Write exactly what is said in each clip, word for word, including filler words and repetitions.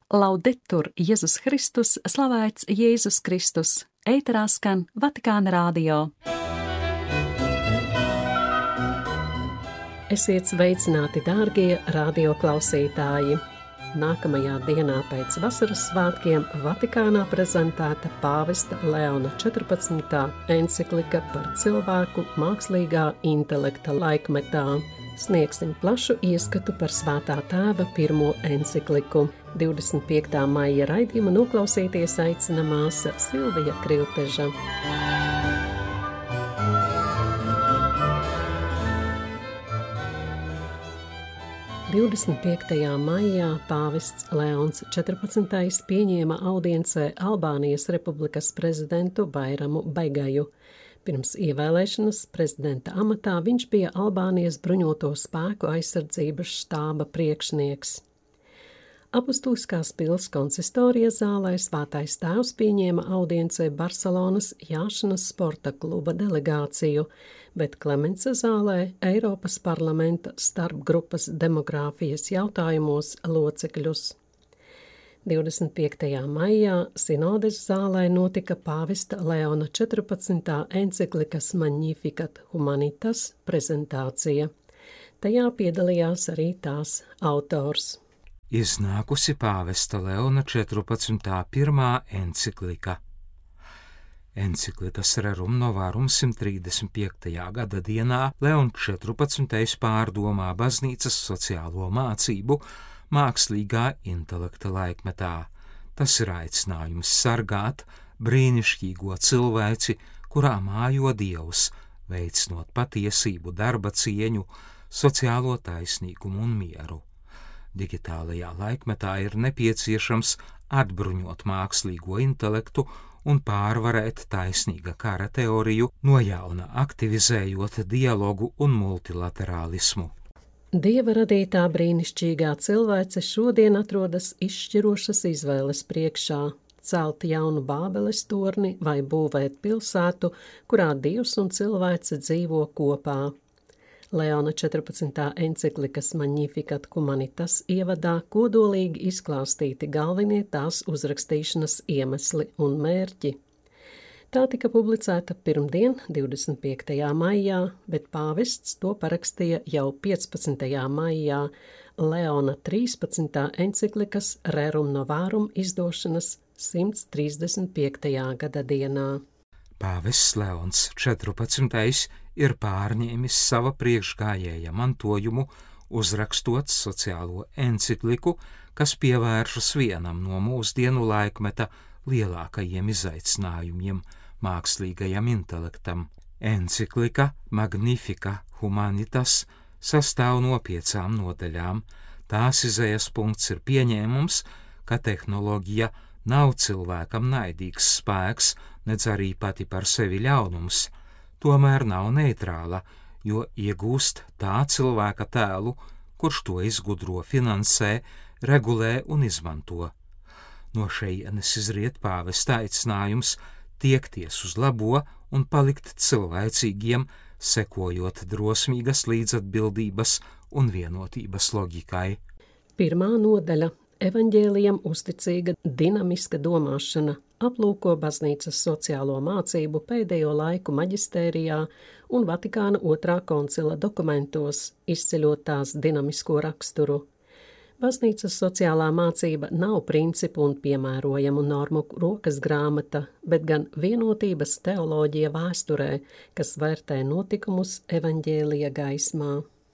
Laudetur Jēzus Kristus, slavēts Jēzus Kristus, ēterā skan Vatikāna radio. Esiet sveicināti, dārgie radioklausītāji! Nākamajā dienā pēc vasaras svētkiem Vatikānā prezentēta pāvesta Leona četrpadsmitā enciklika par cilvēku mākslīgā intelekta laikmetā. Sniegsim plašu ieskatu par Svētā tēva pirmo encikliku. divdesmit piektā maija raidījuma noklausīties aicina māsa Silvija Krilteža. divdesmit piektajā maijā pāvests Leons četrpadsmitais pieņēma audiencē Albānijas republikas prezidentu Bairamu Baigaju. Pirms ievēlēšanas prezidenta amatā viņš bija Albānijas bruņoto spēku aizsardzības štāba priekšnieks. Apustuliskās pils konsistorijas zālē Svētais tēvs pieņēma audiencē Barcelonas Jāšanas sporta kluba delegāciju, bet Klemensa zālē Eiropas parlamenta starpgrupas demogrāfijas jautājumos locekļus. divdesmit piektajā maijā Sinodes zālē notika pāvesta Leona četrpadsmitā enciklikas Magnificat Humanitas prezentācija. Tajā piedalījās arī tās autors. Iznākusi pāvesta Leona četrpadsmitā pirmā enciklika. Enciklikas Rerum Novarum simt trīsdesmit piektajā gada dienā Leons četrpadsmitais pārdomā baznīcas sociālo mācību mākslīgā intelekta laikmetā. Tas ir aicinājums sargāt brīnišķīgo cilvēci, kurā mājo Dievs, veicinot patiesību, darba cieņu, sociālo taisnīgumu un mieru. Digitālajā laikmetā ir nepieciešams atbruņot mākslīgo intelektu un pārvarēt taisnīga kara teoriju, no jauna aktivizējot dialogu un multilaterālismu. Dieva radītā brīnišķīgā cilvēce šodien atrodas izšķirošas izvēles priekšā – celt jaunu Bābeles torni vai būvēt pilsētu, kurā Dievs un cilvēce dzīvo kopā. Leona četrpadsmitā enciklikas Magnificat Humanitas ievadā kodolīgi izklāstīti galvenie tās uzrakstīšanas iemesli un mērķi. Tā tika publicēta pirmdien, divdesmit piektajā maijā, bet pāvests to parakstīja jau piecpadsmitajā maijā Leona trīspadsmitā enciklikas Rerum Novarum izdošanas simt trīsdesmit piektajā gada dienā. Pāvests Leons četrpadsmitais ir pārņēmis sava priekšgājēja mantojumu, uzrakstot sociālo encikliku, kas pievēršas vienam no mūsdienu laikmeta lielākajiem izaicinājumiem – mākslīgajam intelektam. Enciklika Magnificat Humanitas sastāv no piecām nodaļām. Tās izējas punkts ir pieņēmums, ka tehnoloģija nav cilvēkam naidīgs spēks, nedz arī pati par sevi ļaunums, tomēr nav neitrāla, jo iegūst tā cilvēka tēlu, kurš to izgudro, finansē, regulē un izmanto. No šejienes izriet pāvesta aicinājums tiekties uz labo un palikt cilvēcīgiem, sekojot drosmīgas līdzatbildības un vienotības loģikai. Pirmā nodaļa – evaņģēlijam uzticīga dinamiska domāšana aplūko baznīcas sociālo mācību pēdējo laiku maģistērijā un Vatikāna otrā koncila dokumentos, izceļot tās dinamisko raksturu. Baznīcas sociālā mācība nav principu un piemērojamu normu rokas grāmata, bet gan vienotības teoloģija vēsturē, kas vērtē notikumus evaņģēlija gaismā.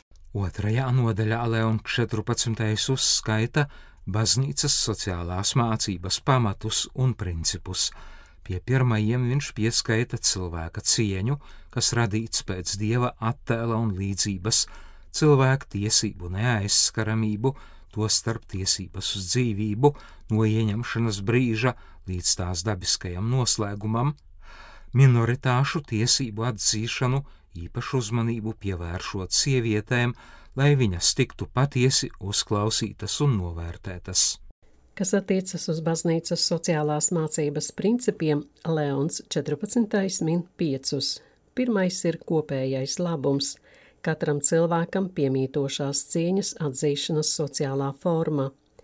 Otrajā nodaļā Leons četrpadsmitais uzskaita baznīcas sociālās mācības pamatus un principus. Pie pirmajiem viņš pieskaita cilvēka cieņu, kas radīts pēc Dieva attēla un līdzības, cilvēka tiesību neaizskaramību, to starp tiesības uz dzīvību, no ieņemšanas brīža līdz tās dabiskajam noslēgumam, minoritāšu tiesību atzīšanu, īpašu uzmanību pievēršot sievietēm, lai viņas tiktu patiesi uzklausītas un novērtētas. Kas attiecas uz baznīcas sociālās mācības principiem, Leons četrpadsmitais min piecus. Pirmais ir kopējais labums, katram cilvēkam piemītošās cieņas atzīšanas sociālā forma.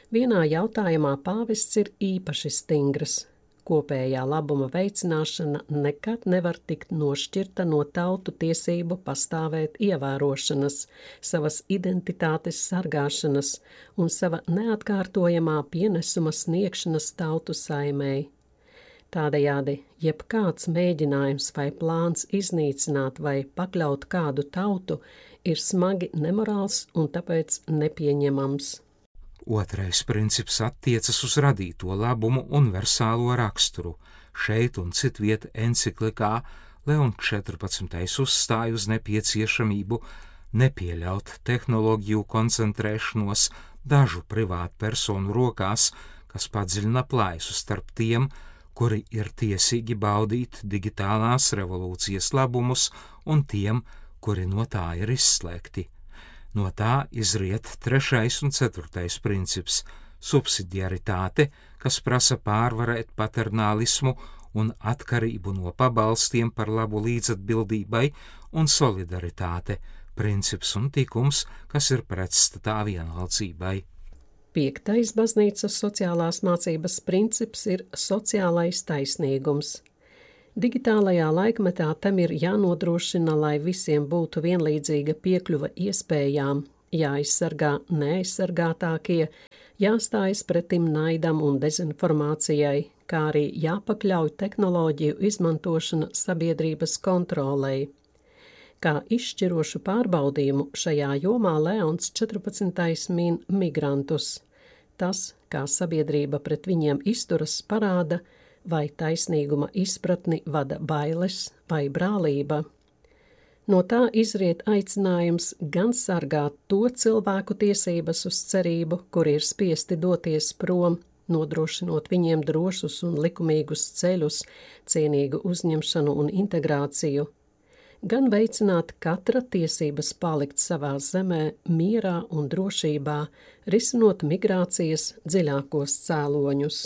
Vienā jautājumā pāvests ir īpaši stingrs. Kopējā labuma veicināšana nekad nevar tikt nošķirta no tautu tiesību pastāvēt ievērošanas, savas identitātes sargāšanas un sava neatkārtojamā pienesuma sniegšanas tautu saimei. Tādējādi, jebkāds mēģinājums vai plāns iznīcināt vai pakļaut kādu tautu ir smagi nemorāls un tāpēc nepieņemams. Otrais princips attiecas uz radīto labumu universālo raksturu. Šeit un citviet enciklikā Leons četrpadsmitais uzstāj uz nepieciešamību nepieļaut tehnoloģiju koncentrēšanos dažu privātu personu rokās, kas padziļina plaisu starp tiem, kuri ir tiesīgi baudīt digitālās revolūcijas labumus, un tiem, kuri no tā ir izslēgti. No tā izriet trešais un ceturtais princips – subsidiaritāte, kas prasa pārvarēt paternālismu un atkarību no pabalstiem par labu līdzatbildībai, un solidaritāte – princips un tikums, kas ir pretstatā vienaldzībai. Piektais baznīcas sociālās mācības princips ir sociālais taisnīgums. Digitālajā laikmetā tam ir jānodrošina, lai visiem būtu vienlīdzīga piekļuva iespējām, jāaizsargā neaizsargātākie, jāstājas pretim naidam un dezinformācijai, kā arī jāpakļauj tehnoloģiju izmantošana sabiedrības kontrolei. Kā izšķirošu pārbaudījumu šajā jomā Leons četrpadsmitais min migrantus. Tas, kā sabiedrība pret viņiem izturas, parāda, vai taisnīguma izpratni vada bailes vai brālība. No tā izriet aicinājums gan sargāt to cilvēku tiesības uz cerību, kuri ir spiesti doties prom, nodrošinot viņiem drošus un likumīgus ceļus, cienīgu uzņemšanu un integrāciju, gan veicināt katra tiesības palikt savā zemē mierā un drošībā, risinot migrācijas dziļākos cēloņus.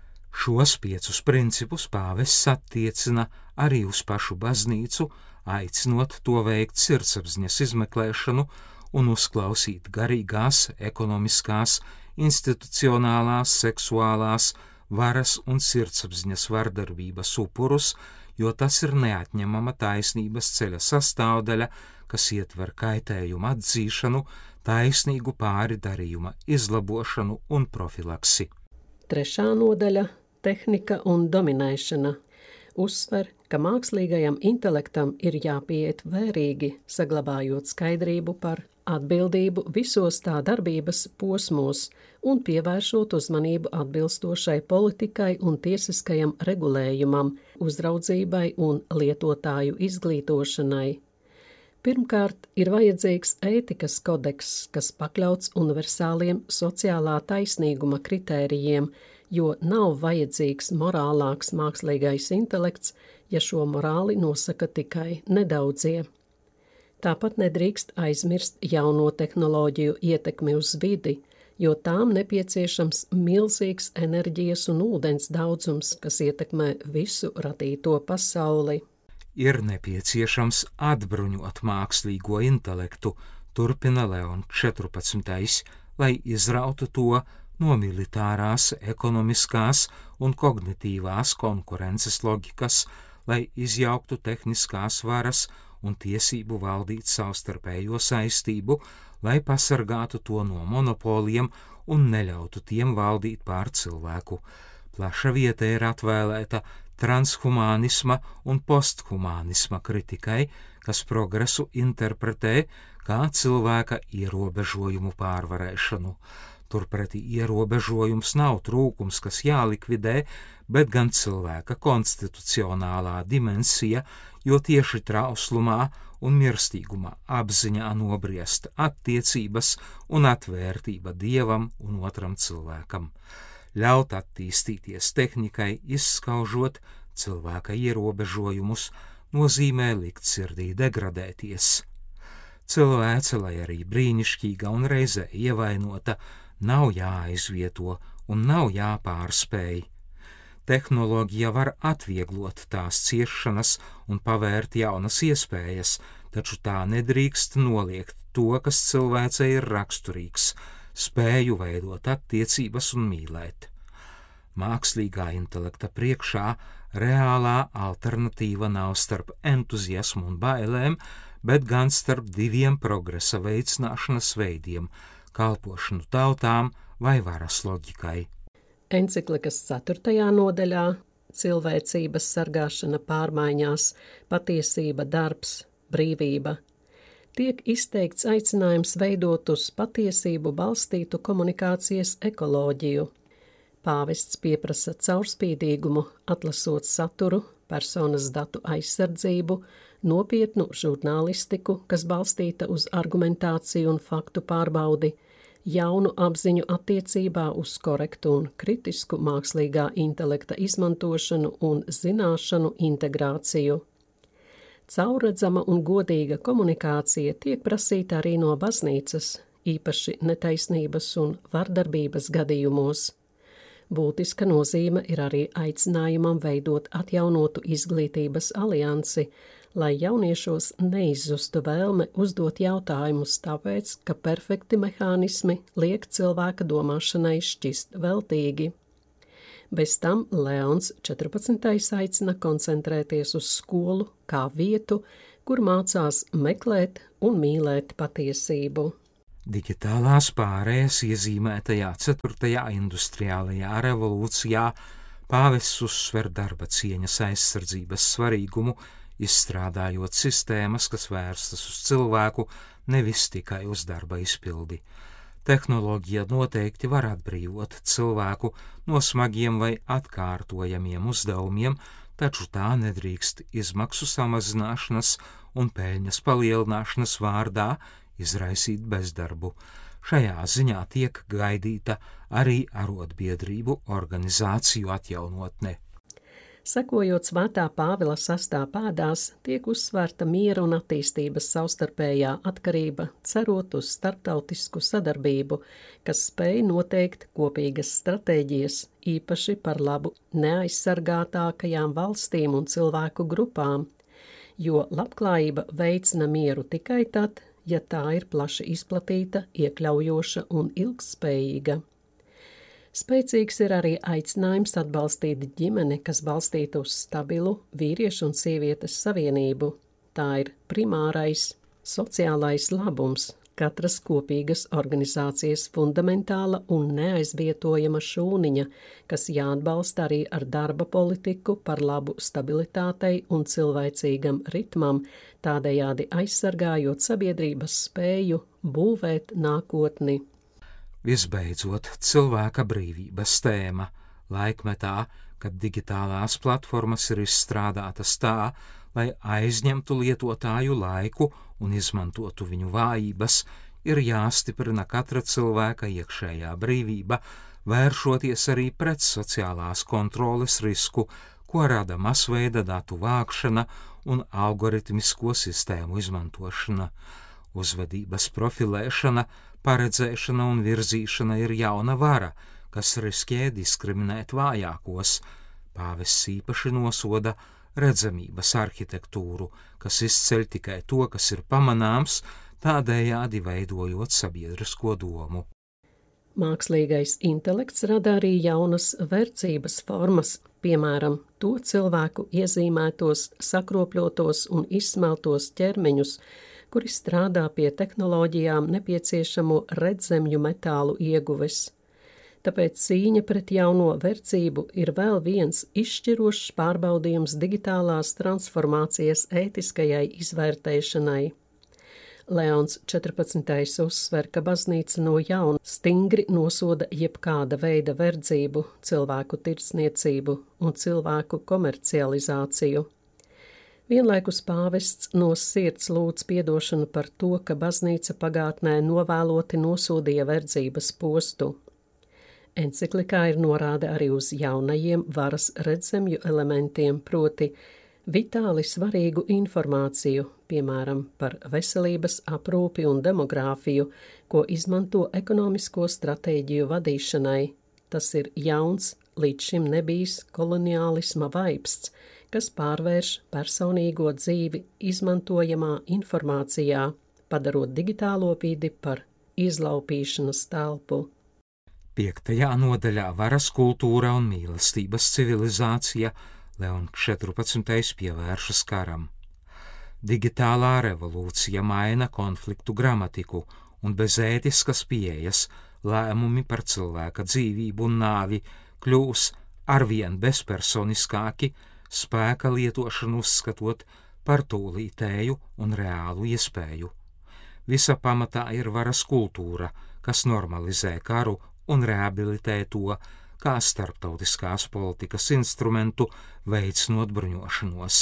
Šos piecus principus pāvests attiecina arī uz pašu baznīcu, aicinot to veikt sirdsapziņas izmeklēšanu un uzklausīt garīgās, ekonomiskās, institucionālās, seksuālās, varas un sirdsapziņas vardarbības upurus, jo tas ir neatņemama taisnības ceļa sastāvdaļa, kas ietver kaitējumu atzīšanu, taisnīgu pāri darījuma izlabošanu un profilaksi. Trešā nodaļa – tehnika un dominēšana. Uzsver, ka mākslīgajam intelektam ir jāpieiet vērīgi, saglabājot skaidrību par atbildību visos tā darbības posmos un pievēršot uzmanību atbilstošai politikai un tiesiskajam regulējumam, uzraudzībai un lietotāju izglītošanai. Pirmkārt, ir vajadzīgs ētikas kodeks, kas pakļauts universāliem sociālā taisnīguma kritērijiem, jo nav vajadzīgs morālāks mākslīgais intelekts, ja šo morāli nosaka tikai nedaudzie. Tāpat nedrīkst aizmirst jauno tehnoloģiju ietekmi uz vidi, jo tām nepieciešams milzīgs enerģijas un ūdens daudzums, kas ietekmē visu radīto pasauli. Ir nepieciešams atbruņot mākslīgo intelektu, turpina Leons četrpadsmitais, lai izrautu to no militārās, ekonomiskās un kognitīvās konkurences loģikas, lai izjauktu tehniskās varas un tiesību valdīt savstarpējo saistību, lai pasargātu to no monopoliem un neļautu tiem valdīt pār cilvēku. Plaša vieta ir atvēlēta transhumānisma un posthumānisma kritikai, kas progresu interpretē kā cilvēka ierobežojumu pārvarēšanu. Turpretī ierobežojums nav trūkums, kas jālikvidē, bet gan cilvēka konstitucionālā dimensija, jo tieši trauslumā un mirstīgumā apziņā nobriest attiecības un atvērtība dievam un otram cilvēkam. Ļaut attīstīties tehnikai, izskaužot cilvēka ierobežojumus, nozīmē likt sirdī degradēties. Cilvēce, lai arī brīnišķīga un reizē ievainota, nav jāaizvieto un nav jāpārspēj. Tehnoloģija var atvieglot tās ciešanas un pavērt jaunas iespējas, taču tā nedrīkst noliegt to, kas cilvēcei ir raksturīgs spēju veidot attiecības un mīlēt. Mākslīgā intelekta priekšā reālā alternatīva nav starp entuziasmu un bailēm, bet gan starp diviem progresa veicināšanas veidiem – kalpošanu tautām vai varas loģikai. Enciklikas ceturtajā nodaļā cilvēcības sargāšana pārmaiņās, patiesība, darbs, brīvība tiek izteikts aicinājums veidot uz patiesību balstītu komunikācijas ekoloģiju. Pāvests pieprasa caurspīdīgumu, atlasot saturu, personas datu aizsardzību, nopietnu žurnālistiku, kas balstīta uz argumentāciju un faktu pārbaudi, jaunu apziņu attiecībā uz korektu un kritisku mākslīgā intelekta izmantošanu un zināšanu integrāciju. Caurredzama un godīga komunikācija tiek prasīta arī no baznīcas, īpaši netaisnības un vardarbības gadījumos. Būtiska nozīme ir arī aicinājumam veidot atjaunotu izglītības aliansi, lai jauniešos neizzustu vēlme uzdot jautājumus tāpēc, ka perfekti mehānismi liek cilvēka domāšanai šķist veltīgi. Bez tam Leons četrpadsmitais aicina koncentrēties uz skolu kā vietu, kur mācās meklēt un mīlēt patiesību. Digitālās pārējas iezīmētajā ceturtajā industriālajā revolūcijā pāvests uzsver darba cieņas aizsardzības svarīgumu, izstrādājot sistēmas, kas vērstas uz cilvēku, nevis tikai uz darba izpildi. Tehnoloģija noteikti var atbrīvot cilvēku no smagiem vai atkārtojamiem uzdevumiem, taču tā nedrīkst izmaksu samazināšanas un peļņas palielināšanas vārdā izraisīt bezdarbu. Šajā ziņā tiek gaidīta arī arotbiedrību organizāciju atjaunotne. Sekojot Svētā Pāvila sastā pēdās, tiek uzsvērta miera un attīstības savstarpējā atkarība, cerot uz starptautisku sadarbību, kas spēj noteikt kopīgas stratēģijas, īpaši par labu neaizsargātākajām valstīm un cilvēku grupām, jo labklājība veicina mieru tikai tad, ja tā ir plaši izplatīta, iekļaujoša un ilgtspējīga. Spēcīgs ir arī aicinājums atbalstīt ģimeni, kas balstīta uz stabilu vīriešu un sievietes savienību. Tā ir primārais sociālais labums, katras kopīgas organizācijas fundamentāla un neaizvietojama šūniņa, kas jāatbalsta arī ar darba politiku par labu stabilitātei un cilvēcīgam ritmam, tādējādi aizsargājot sabiedrības spēju būvēt nākotni. Visbeidzot, cilvēka brīvības tēma laikmetā, kad digitālās platformas ir izstrādātas tā, lai aizņemtu lietotāju laiku un izmantotu viņu vājības, ir jāstiprina katra cilvēka iekšējā brīvība, vēršoties arī pret sociālās kontroles risku, ko rada masveida datu vākšana un algoritmisko sistēmu izmantošana. Uzvedības profilēšana, paredzēšana un virzīšana ir jauna vara, kas riskē diskriminēt vājākos. Pāvests īpaši nosoda redzamības arhitektūru, kas izceļ tikai to, kas ir pamanāms, tādējādi veidojot sabiedrisko domu. Mākslīgais intelekts rada arī jaunas vērtības formas, piemēram, to cilvēku iezīmētos, sakropļotos un izsmeltos ķermeņus, kuri strādā pie tehnoloģijām nepieciešamo redzemju metālu ieguves. Tāpēc cīņa pret jauno verdzību ir vēl viens izšķirošs pārbaudījums digitālās transformācijas ētiskajai izvērtēšanai. Leons četrpadsmitais uzsver, ka baznīca no jauna stingri nosoda jebkāda veida verdzību, cilvēku tirdzniecību un cilvēku komercializāciju. Vienlaikus pāvests no sirds lūdz piedošanu par to, ka baznīca pagātnē novēloti nosodīja verdzības postu. Enciklikā ir norāde arī uz jaunajiem varas redzemju elementiem, proti vitāli svarīgu informāciju, piemēram, par veselības aprūpi un demogrāfiju, ko izmanto ekonomisko stratēģiju vadīšanai. Tas ir jauns, līdz šim nebijis koloniālisma vaipsts, kas pārvērš personīgo dzīvi izmantojamā informācijā, padarot digitālo vidi par izlaupīšanas telpu. Piektajā nodaļā varas kultūra un mīlestības civilizācija Leon četrpadsmitais pievēršas karam. Digitālā revolūcija maina konfliktu gramatiku un bez ētiskas pieejas lēmumi par cilvēka dzīvību un nāvi kļūs arvien bezpersoniskāki, spēka lietošanu uzskatot par tūlītēju un reālu iespēju. Visa pamatā ir varas kultūra, kas normalizē karu un rehabilitē to kā starptautiskās politikas instrumentu veicinot bruņošanos.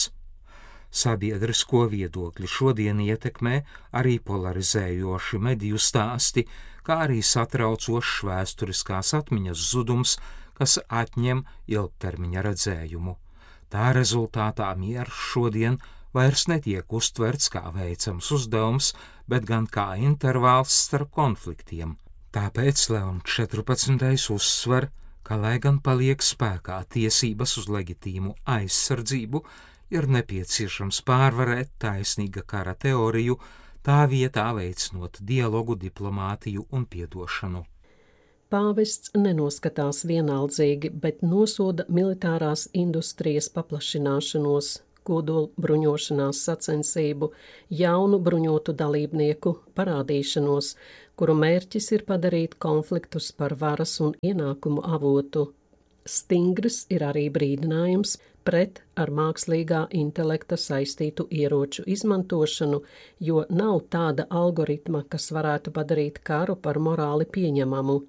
Sabiedrisko viedokļu šodien ietekmē arī polarizējoši mediju stāsti, kā arī satraucošs vēsturiskās atmiņas zudums, kas atņem ilgtermiņa redzējumu. Tā rezultātā miers šodien vairs netiek uztverts kā veicams uzdevums, bet gan kā intervāls starp konfliktiem. Tāpēc Leon četrpadsmitais uzsver, ka, lai gan paliek spēkā tiesības uz leģitīmu aizsardzību, ir nepieciešams pārvarēt taisnīga kara teoriju, tā vietā veicinot dialogu, diplomātiju un piedošanu. Pāvests nenoskatās vienaldzīgi, bet nosoda militārās industrijas paplašināšanos, kodola bruņošanās sacensību, jaunu bruņotu dalībnieku parādīšanos, kuru mērķis ir padarīt konfliktus par varas un ienākumu avotu. Stingrs ir arī brīdinājums pret ar mākslīgā intelekta saistītu ieroču izmantošanu, jo nav tāda algoritma, kas varētu padarīt karu par morāli pieņemamu.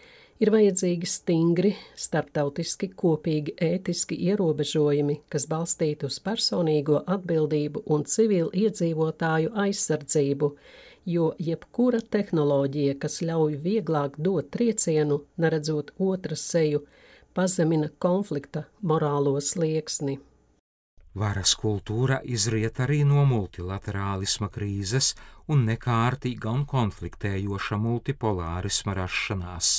Ir vajadzīgi stingri, starptautiski kopīgi ētiski ierobežojumi, kas balstīti uz personīgo atbildību un civilu iedzīvotāju aizsardzību, jo jebkura tehnoloģija, kas ļauj vieglāk dot triecienu, neredzot otras seju, pazemina konflikta morālo slieksni. Varas kultūra izriet arī no multilaterālisma krīzes un nekārtīga un konfliktējoša multipolārisma rašanās.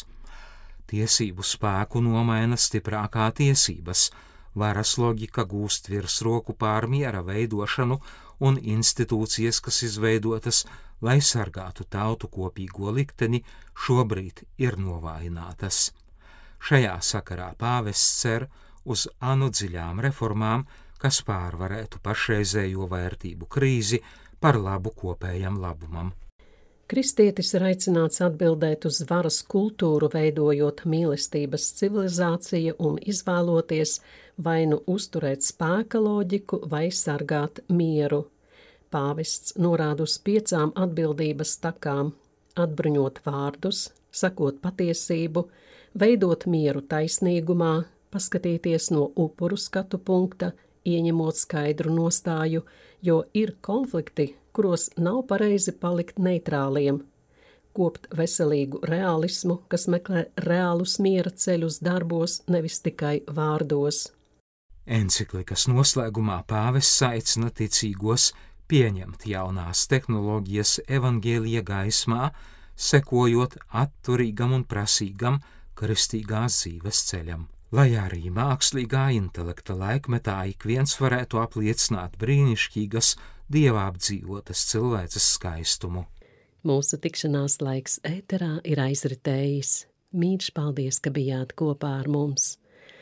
Tiesību spēku nomaina stiprākā tiesības, varas loģika gūst virsroku pār miera veidošanu un institūcijas, kas izveidotas, lai sargātu tautu kopīgo likteni, šobrīd ir novājinātas. Šajā sakarā pāvests cer uz anu dziļām reformām, kas pārvarētu pašreizējo vērtību krīzi par labu kopējam labumam. Kristietis ir aicināts atbildēt uz varas kultūru, veidojot mīlestības civilizāciju un izvēloties vai nu uzturēt spēka loģiku vai sargāt mieru. Pāvests norāda uz piecām atbildības takām – atbruņot vārdus, sakot patiesību, veidot mieru taisnīgumā, paskatīties no upuru skatu punkta, ieņemot skaidru nostāju, jo ir konflikti, kuros nav pareizi palikt neitrāliem, kopt veselīgu realismu, kas meklē reālus miera ceļus darbos, nevis tikai vārdos. Enciklikas noslēgumā pāvests aicina ticīgos pieņemt jaunās tehnoloģijas evaņģēlija gaismā, sekojot atturīgam un prasīgam kristīgās dzīves ceļam. Lai arī mākslīgā intelekta laikmetā ik viens varētu apliecināt brīnišķīgas, dievā apdzīvotas cilvēces skaistumu. Mūsu tikšanās laiks ēterā ir aizritējis. Mīļš, paldies, ka bijāt kopā ar mums.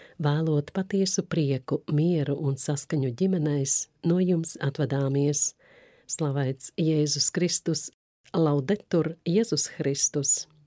Vēlot patiesu prieku, mieru un saskaņu ģimenēs, no jums atvadāmies. Slavēts Jēzus Kristus, laudetur Jēzus Kristus.